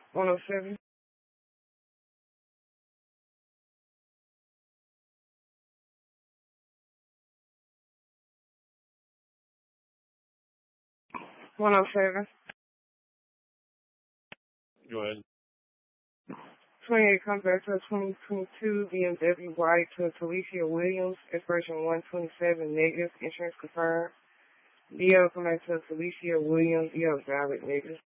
107. 107. Go ahead. 28 comes back to a 2022 BMW white to Talicia Williams, expiration 127 negative, insurance confirmed. DL come back to Talicia Williams, DL valid negative.